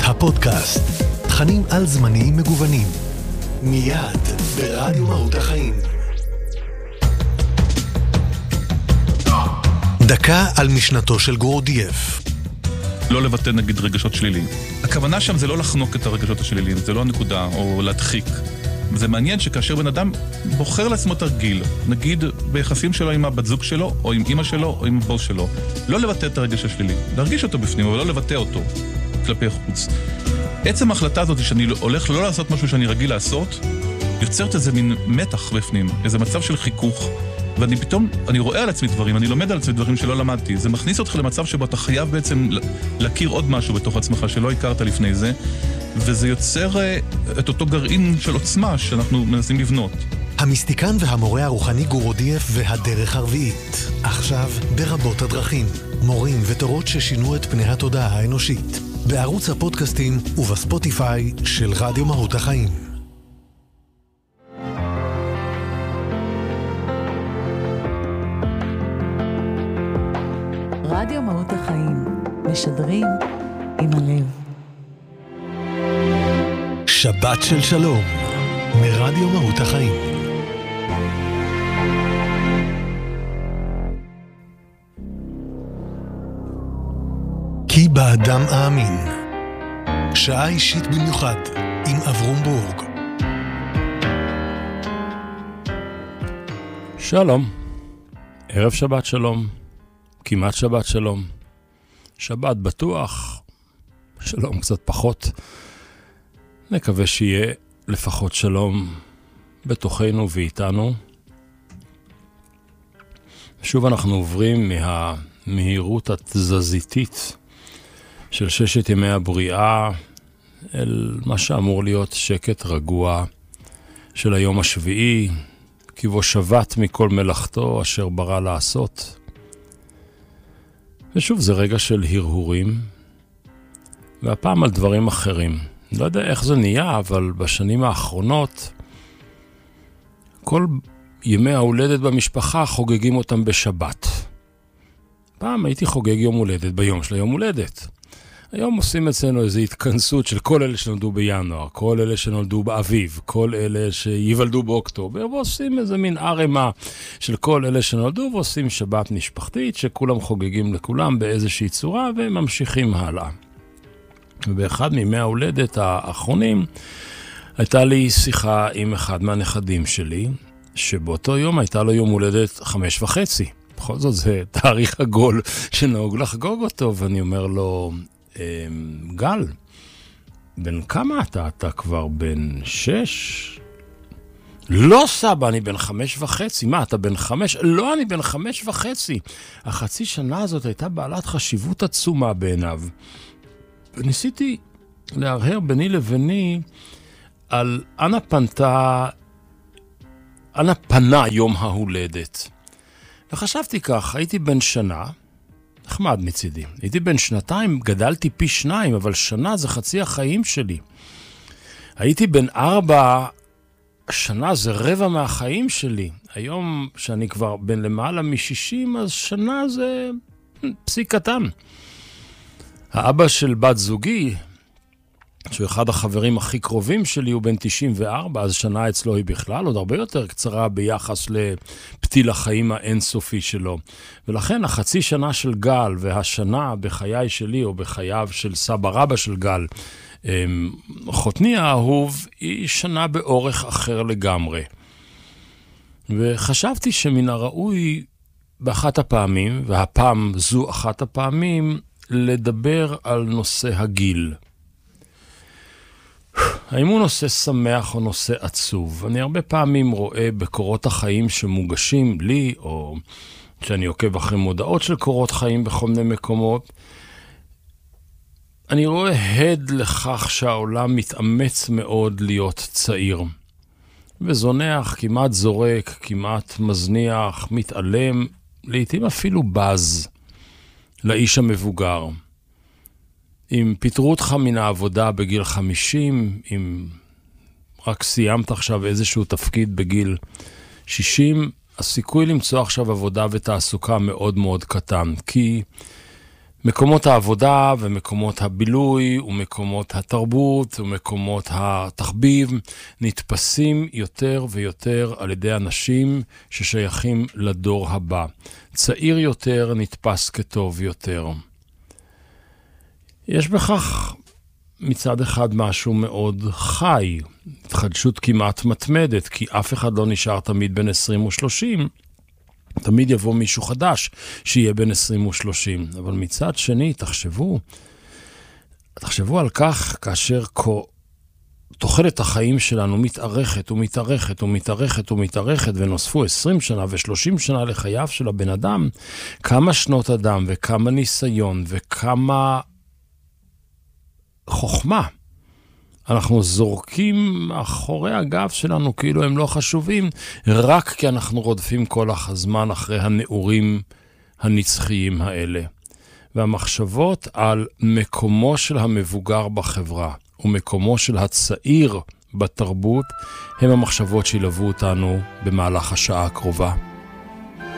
הפודקאסט, תכנים על זמניים מגוונים. מיד ברדיו מהות החיים. דקה על משנתו של גורדייף. לא לבטא נגיד רגשות שליליים. הכוונה שם זה לא לחנוק את הרגשות השליליים, זה לא הנקודה, או להדחיק. זה מעניין שכאשר בן אדם בוחר לעצמו תרגיל, נגיד ביחסים שלו עם הבת זוג שלו, או עם אמא שלו, או עם הבוס שלו, לא לבטא את הרגש השלילי, להרגיש אותו בפנים, אבל לא לבטא אותו כלפי חוץ. עצם ההחלטה הזאת שאני הולך לא לעשות משהו שאני רגיל לעשות, יוצרת איזה מין מתח בפנים, איזה מצב של חיכוך, ואני פתאום, אני רואה על עצמי דברים, אני לומד על עצמי דברים שלא למדתי. זה מכניס אותך למצב שבו אתה חייב בעצם להכיר עוד משהו בתוך עצמך שלא הכרת לפני זה, וזה יוצר את אותו גרעין של עוצמה שאנחנו מנסים לבנות. המיסטיקן והמורה הרוחני גורדייף והדרך הרביעית. עכשיו ברבות הדרכים. מורים ותורות ששינו את פני התודעה האנושית. בערוץ הפודקאסטים ובספוטיפיי של רדיו מהות החיים. רדיו מהות החיים. משדרים עם הלב. שבת של שלום. מרדיו מהות החיים. כי באדם האמין. שעה אישית במיוחד עם אברום בורג. שלום. ערב שבת שלום. כמעט שבת שלום. שבת בטוח. שלום קצת פחות. נקווה שיהיה לפחות שלום בתוכנו ואיתנו. שוב אנחנו עוברים מהמהירות התזזיתית של 6 ימי הבריאה אל מה שאמור להיות שקט רגוע של היום השביעי, כי בו שבת מכל מלאכתו אשר ברא לעשות. ושוב זה רגע של הרהורים, והפעם על דברים אחרים. לא יודע איך זה נהיה, אבל בשנים האחרונות כל ימי ההולדת במשפחה חוגגים אותם בשבת. פעם הייתי חוגג יום הולדת ביום של היום הולדת. היום עושים אצלנו איזו התכנסות של כל אלה שנולדו בינואר, כל אלה שנולדו באביב, כל אלה שיוולדו באוקטובר, ועושים איזה מין ערמה של כל אלה שנולדו, ועושים שבת משפחתית שכולם חוגגים לכולם באיזושהי צורה, וממשיכים הלאה. ובאחד מימי ההולדת האחרונים הייתה לי שיחה עם אחד מהנכדים שלי, שבאותו יום הייתה לו יום הולדת 5.5. בכל זאת זה תאריך עגול שנהוג לחגוג אותו, ואני אומר לו, גל, בן כמה אתה? אתה כבר בן 6? לא סבא, אני בן 5.5. מה, אתה בן 5? לא, אני בן 5.5. החצי שנה הזאת הייתה בעלת חשיבות עצומה בעיניו. וניסיתי להרהר ביני לביני על אנה פנה יום ההולדת. וחשבתי כך, הייתי בן שנה, נחמד מצידי. הייתי בן 2, גדלתי פי 2, אבל שנה זה חצי החיים שלי. הייתי בן 4, שנה זה רבע מהחיים שלי. היום שאני כבר בן למעלה מ-60, אז שנה זה פסיק קטן. האבא של בת זוגי, שהוא אחד החברים הכי קרובים שלי, הוא בן 94, אז שנה אצלו היא בכלל עוד הרבה יותר קצרה ביחס לפתיל החיים האינסופי שלו. ולכן החצי שנה של גל והשנה בחיי שלי או בחייו של סבא רבא של גל, חותני האהוב, היא שנה באורך אחר לגמרי. וחשבתי שמן הראוי באחת הפעמים, והפעם זו אחת הפעמים, לדבר על נושא הגיל. האם הוא נושא שמח או נושא עצוב? אני הרבה פעמים רואה בקורות החיים שמוגשים לי, או שאני עוקב אחרי מודעות של קורות חיים בכל מיני מקומות, אני רואה הד לכך שהעולם מתאמץ מאוד להיות צעיר. וזונח, כמעט זורק, כמעט מזניח, מתעלם, לעתים אפילו בז לאיש המבוגר. אם פיטרו אותך מן העבודה בגיל 50, אם רק סיימת עכשיו איזשהו תפקיד בגיל 60, הסיכוי למצוא עכשיו עבודה ותעסוקה מאוד מאוד קטן, כי מקומות העבודה ומקומות הבילוי ומקומות התרבות ומקומות התחביב נתפסים יותר ויותר על ידי אנשים ששייכים לדור הבא. צעיר יותר נתפס כטוב יותר. יש בכך מצד אחד משהו מאוד חי, התחדשות כמעט מתמדת, כי אף אחד לא נשאר תמיד בין 20 ו-30, תמיד יבוא מישהו חדש שיהיה בין 20 ו-30. אבל מצד שני, תחשבו על כך כאשר תוחלת החיים שלנו מתארכת ומתארכת ומתארכת ומתארכת, ונוספו 20 שנה ו-30 שנה לחייו של הבן אדם, כמה שנות אדם וכמה ניסיון וכמה חוכמה אנחנו זורקים אחורי הגב שלנו כאילו הם לא חשובים, רק כי אנחנו רודפים כל הזמן אחרי הנעורים הנצחיים האלה. והמחשבות על מקומו של המבוגר בחברה ומקומו של הצעיר בתרבות הם המחשבות שילוו אותנו במהלך השעה הקרובה.